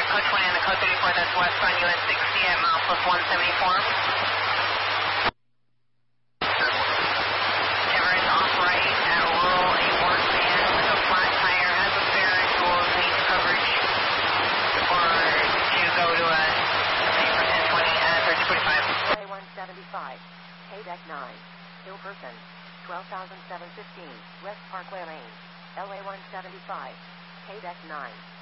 code 20 and the code 34, that's westbound US 60 at mile plus 174. Everett off right at rural, a work van with a flat tire, has a spare tools, needs coverage or to go to a lane for 1020 3045. LA 175, K-Deck 9, Hill Person, 12,715, West Parkway Lane, LA 175, K-Deck 9.